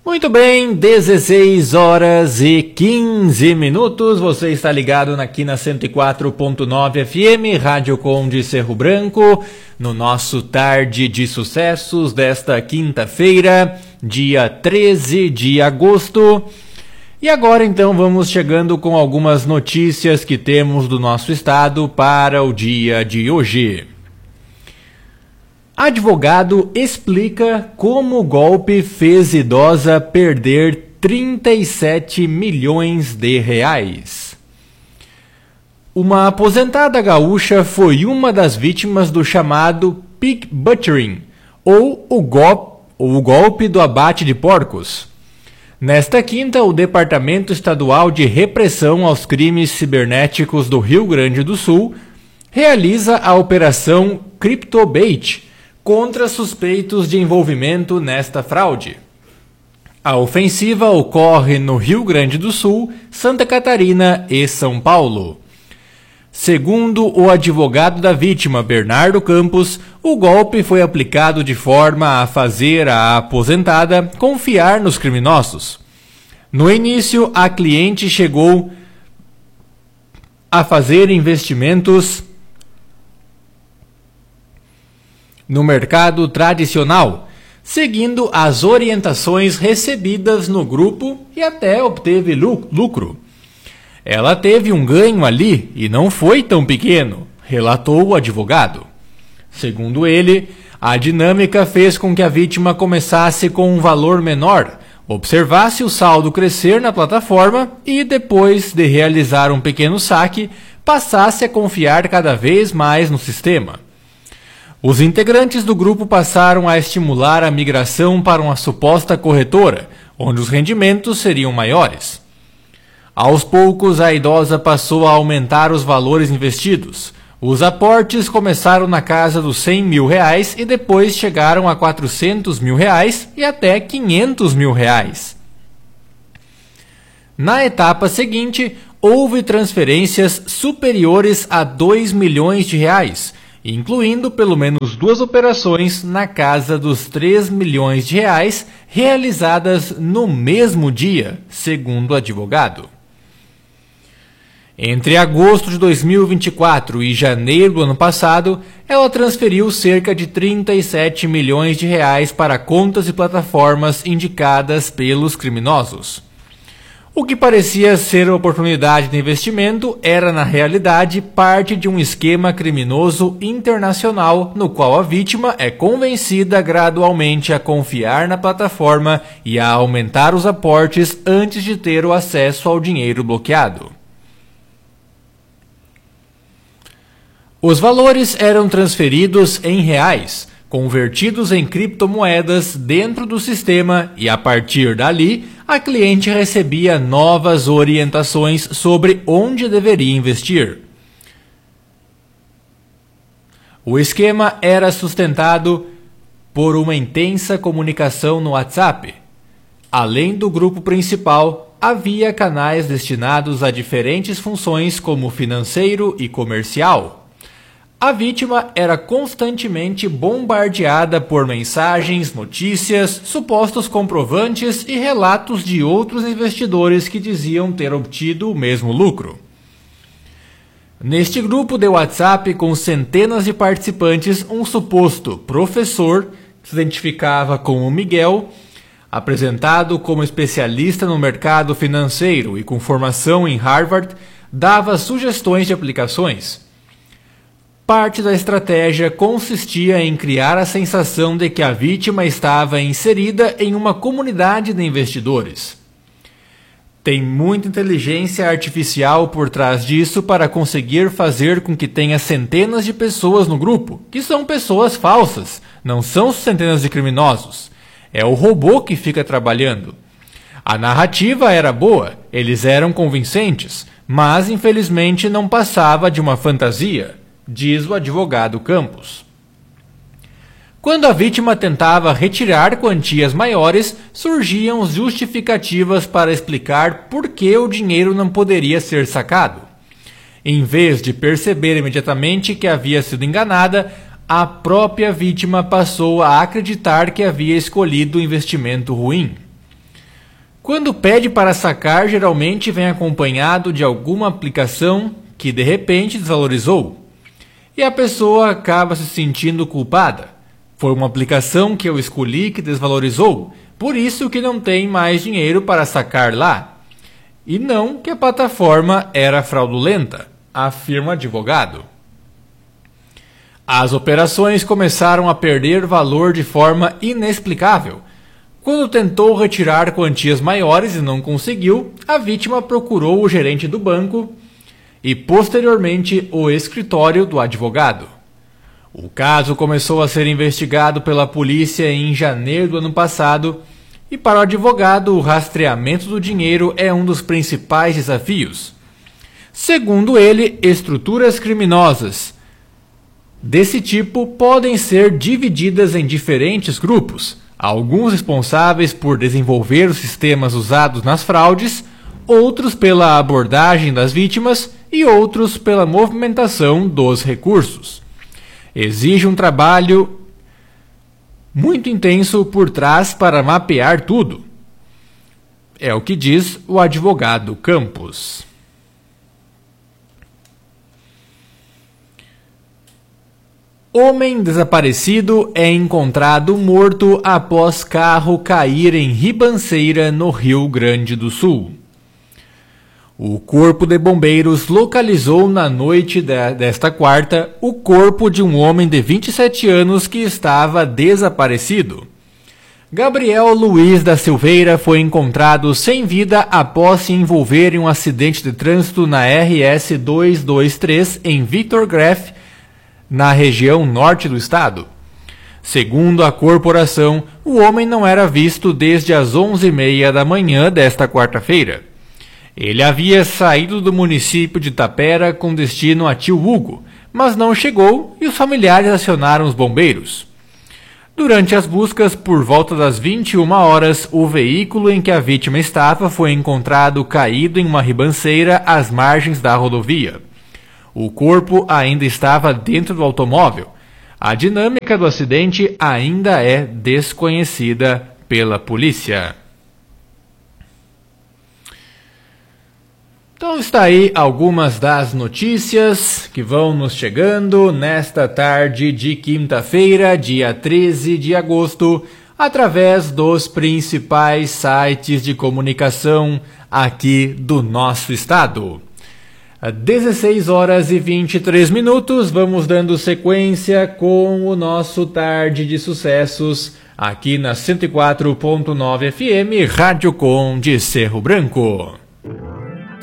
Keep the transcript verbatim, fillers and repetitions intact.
Muito bem, dezesseis horas e quinze minutos, você está ligado aqui na cento e quatro ponto nove F M, Rádio Conde Cerro Branco, no nosso Tarde de Sucessos desta quinta-feira, dia treze de agosto. E agora então vamos chegando com algumas notícias que temos do nosso estado para o dia de hoje. Advogado explica como o golpe fez idosa perder trinta e sete milhões de reais. Uma aposentada gaúcha foi uma das vítimas do chamado pig butchering, ou o, gol- ou o golpe do abate de porcos. Nesta quinta, o Departamento Estadual de Repressão aos Crimes Cibernéticos do Rio Grande do Sul realiza a Operação CryptoBait, contra suspeitos de envolvimento nesta fraude. A ofensiva ocorre no Rio Grande do Sul, Santa Catarina e São Paulo. Segundo o advogado da vítima, Bernardo Campos, o golpe foi aplicado de forma a fazer a aposentada confiar nos criminosos. No início, a cliente chegou a fazer investimentos no mercado tradicional, seguindo as orientações recebidas no grupo e até obteve lucro. Ela teve um ganho ali e não foi tão pequeno, relatou o advogado. Segundo ele, a dinâmica fez com que a vítima começasse com um valor menor, observasse o saldo crescer na plataforma e, depois de realizar um pequeno saque, passasse a confiar cada vez mais no sistema. Os integrantes do grupo passaram a estimular a migração para uma suposta corretora, onde os rendimentos seriam maiores. Aos poucos, a idosa passou a aumentar os valores investidos. Os aportes começaram na casa dos cem mil reais e depois chegaram a quatrocentos mil reais e até quinhentos mil reais. Na etapa seguinte, houve transferências superiores a dois milhões de reais, incluindo pelo menos duas operações na casa dos três milhões de reais realizadas no mesmo dia, segundo o advogado. Entre agosto de dois mil e vinte e quatro e janeiro do ano passado, ela transferiu cerca de trinta e sete milhões de reais para contas e plataformas indicadas pelos criminosos. O que parecia ser oportunidade de investimento era, na realidade, parte de um esquema criminoso internacional no qual a vítima é convencida gradualmente a confiar na plataforma e a aumentar os aportes antes de ter o acesso ao dinheiro bloqueado. Os valores eram transferidos em reais, convertidos em criptomoedas dentro do sistema e, a partir dali, a cliente recebia novas orientações sobre onde deveria investir. O esquema era sustentado por uma intensa comunicação no WhatsApp. Além do grupo principal, havia canais destinados a diferentes funções como financeiro e comercial. A vítima era constantemente bombardeada por mensagens, notícias, supostos comprovantes e relatos de outros investidores que diziam ter obtido o mesmo lucro. Neste grupo de WhatsApp com centenas de participantes, um suposto professor, que se identificava como Miguel, apresentado como especialista no mercado financeiro e com formação em Harvard, dava sugestões de aplicações. Parte da estratégia consistia em criar a sensação de que a vítima estava inserida em uma comunidade de investidores. Tem muita inteligência artificial por trás disso para conseguir fazer com que tenha centenas de pessoas no grupo, que são pessoas falsas, não são centenas de criminosos. É o robô que fica trabalhando. A narrativa era boa, eles eram convincentes, mas infelizmente não passava de uma fantasia, diz o advogado Campos. Quando a vítima tentava retirar quantias maiores, surgiam justificativas para explicar por que o dinheiro não poderia ser sacado. Em vez de perceber imediatamente que havia sido enganada, a própria vítima passou a acreditar que havia escolhido um investimento ruim. Quando pede para sacar, geralmente vem acompanhado de alguma aplicação que de repente desvalorizou. E a pessoa acaba se sentindo culpada. Foi uma aplicação que eu escolhi que desvalorizou, por isso que não tem mais dinheiro para sacar lá. E não que a plataforma era fraudulenta, afirma o advogado. As operações começaram a perder valor de forma inexplicável. Quando tentou retirar quantias maiores e não conseguiu, a vítima procurou o gerente do banco e, posteriormente, o escritório do advogado. O caso começou a ser investigado pela polícia em janeiro do ano passado e, para o advogado, o rastreamento do dinheiro é um dos principais desafios. Segundo ele, estruturas criminosas desse tipo podem ser divididas em diferentes grupos. Alguns responsáveis por desenvolver os sistemas usados nas fraudes, outros pela abordagem das vítimas e outros pela movimentação dos recursos. Exige um trabalho muito intenso por trás para mapear tudo. É o que diz o advogado Campos. Homem desaparecido é encontrado morto após carro cair em ribanceira no Rio Grande do Sul. O Corpo de Bombeiros localizou na noite de, desta quarta o corpo de um homem de vinte e sete anos que estava desaparecido. Gabriel Luiz da Silveira foi encontrado sem vida após se envolver em um acidente de trânsito na R S duzentos e vinte e três em Victor Graff, na região norte do estado. Segundo a corporação, o homem não era visto desde as onze e meia da manhã desta quarta-feira. Ele havia saído do município de Tapera com destino a Tio Hugo, mas não chegou e os familiares acionaram os bombeiros. Durante as buscas, por volta das vinte e uma horas, o veículo em que a vítima estava foi encontrado caído em uma ribanceira às margens da rodovia. O corpo ainda estava dentro do automóvel. A dinâmica do acidente ainda é desconhecida pela polícia. Então está aí algumas das notícias que vão nos chegando nesta tarde de quinta-feira, dia treze de agosto, através dos principais sites de comunicação aqui do nosso estado. Às dezesseis horas e vinte e três minutos, vamos dando sequência com o nosso Tarde de Sucessos aqui na cento e quatro ponto nove F M, Rádio Com de Cerro Branco.